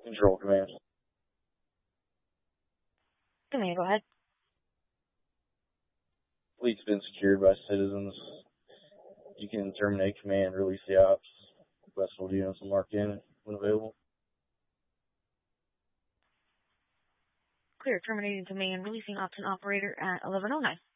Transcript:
Control command. Command, go ahead. Fleet's been secured by citizens. You can terminate command, release the ops. Vessel units will mark in when available. Clear, terminating command, releasing ops and operator at 11:09.